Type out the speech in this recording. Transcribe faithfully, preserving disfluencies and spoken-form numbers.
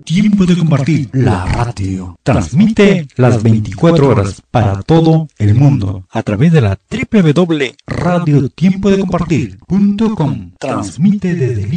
Tiempo de compartir, la radio. Transmite las veinticuatro horas para todo el mundo a través de la doble u doble u doble u punto radio tiempo de compartir punto com. Transmite desde